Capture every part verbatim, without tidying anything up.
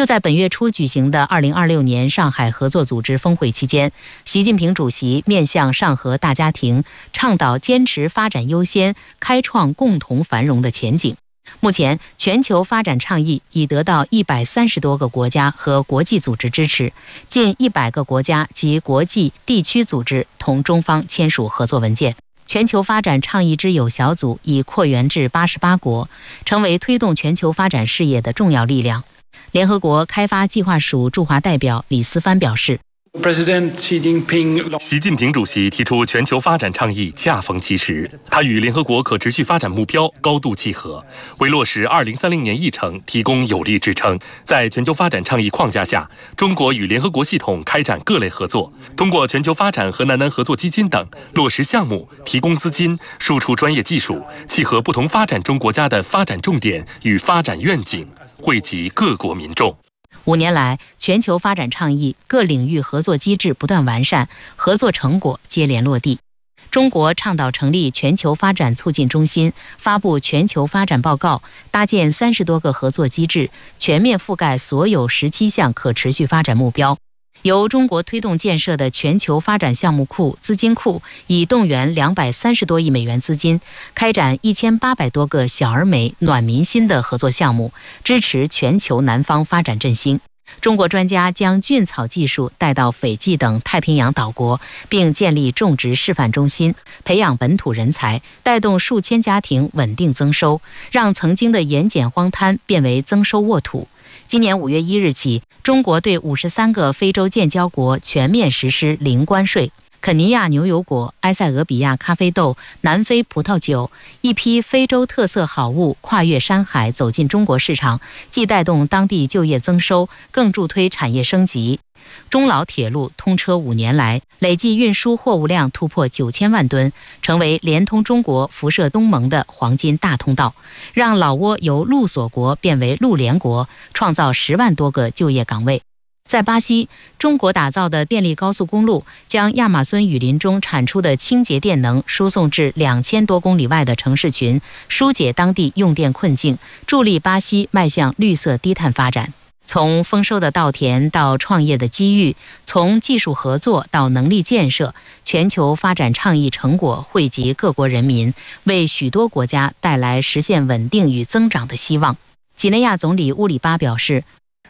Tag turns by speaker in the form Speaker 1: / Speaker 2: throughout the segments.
Speaker 1: 在本月初举行的二零二六年上海合作组织峰会期间，习近平主席面向上合大家庭，倡导坚持发展优先，开创共同繁荣的前景。目前，全球发展倡议已得到一百三十多个国家和国际组织支持，近一百个国家及国际地区组织同中方签署合作文件。全球发展倡议之友小组已扩员至八十八国，成为推动全球发展事业的重要力量。联合国开发计划署驻华代表李思帆表示，
Speaker 2: 习近平主席提出全球发展倡议恰逢其时，它与联合国可持续发展目标高度契合，为落实二零三零年议程提供有力支撑。在全球发展倡议框架下，中国与联合国系统开展各类合作，通过全球发展和南南合作基金等落实项目，提供资金，输出专业技术，契合不同发展中国家的发展重点与发展愿景，惠及各国民众。
Speaker 1: 五年来，全球发展倡议各领域合作机制不断完善，合作成果接连落地。中国倡导成立全球发展促进中心，发布全球发展报告，搭建三十多个合作机制，全面覆盖所有十七项可持续发展目标。由中国推动建设的全球发展项目库资金库已动员两百三十多亿美元资金，开展一千八百多个小而美、暖民心的合作项目，支持全球南方发展振兴。中国专家将菌草技术带到斐济等太平洋岛国，并建立种植示范中心，培养本土人才，带动数千家庭稳定增收，让曾经的盐碱荒滩变为增收沃土。今年五月一日起，中国对五十三个非洲建交国全面实施零关税。肯尼亚牛油果、埃塞俄比亚咖啡豆、南非葡萄酒一批非洲特色好物跨越山海走进中国市场，既带动当地就业增收，更助推产业升级。中老铁路通车五年来，累计运输货物量突破九千万吨，成为连通中国、辐射东盟的黄金大通道，让老挝由陆锁国变为陆联国，创造十万多个就业岗位。在巴西，中国打造的电力高速公路将亚马孙雨林中产出的清洁电能输送至两千多公里外的城市群，疏解当地用电困境，助力巴西迈向绿色低碳发展。从丰收的稻田到创业的机遇，从技术合作到能力建设，全球发展倡议成果惠及各国人民，为许多国家带来实现稳定与增长的希望。几内亚总理乌里巴表示，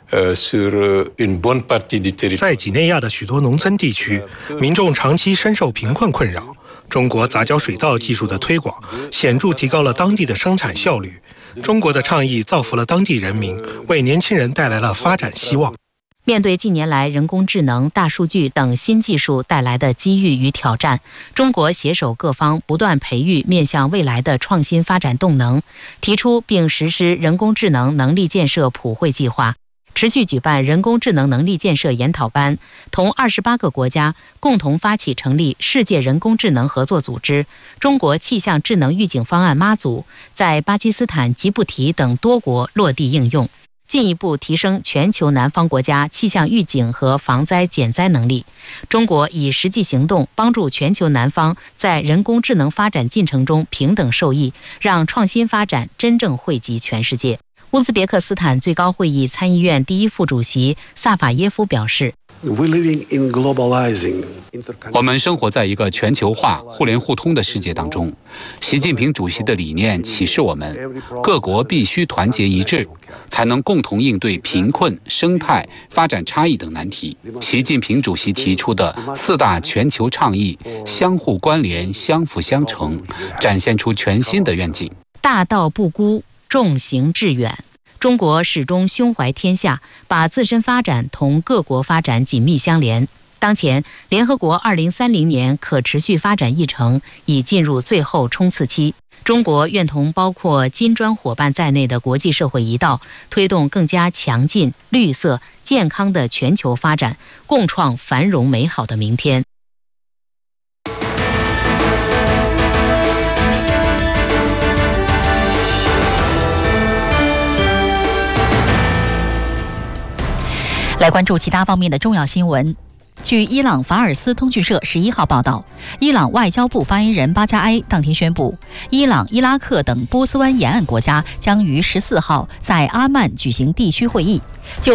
Speaker 3: 在几内亚的许多农村地区，民众长期深受贫困困扰。中国杂交水稻技术的推广，显著提高了当地的生产效率。中国的倡议造福了当地人民，为年轻人带来了发展希望。
Speaker 1: 面对近年来人工智能、大数据等新技术带来的机遇与挑战，中国携手各方，不断培育面向未来的创新发展动能，提出并实施人工智能能力建设普惠计划，持续举办人工智能能力建设研讨班，同二十八个国家共同发起成立世界人工智能合作组织、中国气象智能预警方案妈祖，在巴基斯坦、吉布提等多国落地应用，进一步提升全球南方国家气象预警和防灾减灾能力。中国以实际行动帮助全球南方在人工智能发展进程中平等受益，让创新发展真正惠及全世界。乌兹别克斯坦最高会议参议院第一副主席萨法耶夫表示，
Speaker 4: 我们生活在一个全球化、互联互通的世界当中。习近平主席的理念启示我们，各国必须团结一致，才能共同应对贫困、生态、发展差异等难题。习近平主席提出的四大全球倡议相互关联、相辅相成，展现出全新的愿景。
Speaker 1: 大道不孤，重行致远。中国始终胸怀天下，把自身发展同各国发展紧密相连。当前，联合国二零三零年可持续发展议程已进入最后冲刺期。中国愿同包括金砖伙伴在内的国际社会一道，推动更加强劲、绿色、健康的全球发展，共创繁荣美好的明天。
Speaker 5: 来关注其他方面的重要新闻。据伊朗法尔斯通讯社十一号报道，伊朗外交部发言人巴加埃当天宣布，伊朗、伊拉克等波斯湾沿岸国家将于十四号在阿曼举行地区会议，就